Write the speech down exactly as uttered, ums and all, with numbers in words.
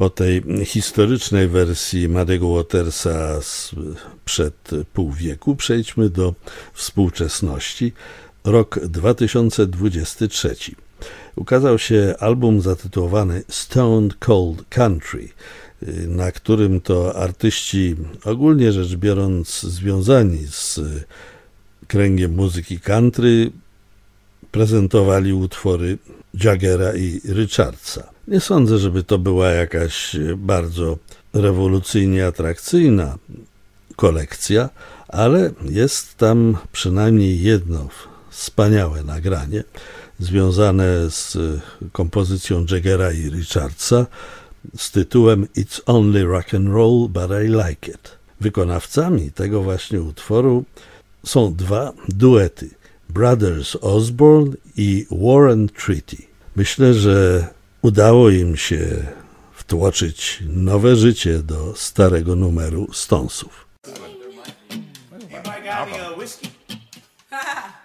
Po tej historycznej wersji Muddy'ego Watersa sprzed pół wieku przejdźmy do współczesności. Rok dwa tysiące dwudziesty trzeci. Ukazał się album zatytułowany Stone Cold Country, na którym to artyści, ogólnie rzecz biorąc związani z kręgiem muzyki country, prezentowali utwory Jaggera i Richardsa. Nie sądzę, żeby to była jakaś bardzo rewolucyjnie atrakcyjna kolekcja, ale jest tam przynajmniej jedno wspaniałe nagranie związane z kompozycją Jaggera i Richardsa z tytułem It's Only Rock and Roll, but I Like It. Wykonawcami tego właśnie utworu są dwa duety, Brothers Osborne i Warren Treaty. Myślę, że udało im się wtłoczyć nowe życie do starego numeru Stonesów. Anybody got any uh, whiskey?